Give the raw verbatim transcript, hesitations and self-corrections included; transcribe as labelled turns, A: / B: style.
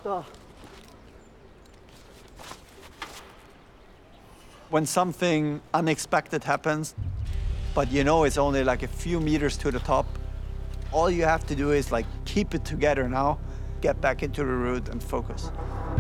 A: Oh.
B: When something unexpected happens, but you know it's only like a few meters to the top, all you have to do is like keep it together now, get back into the route and focus.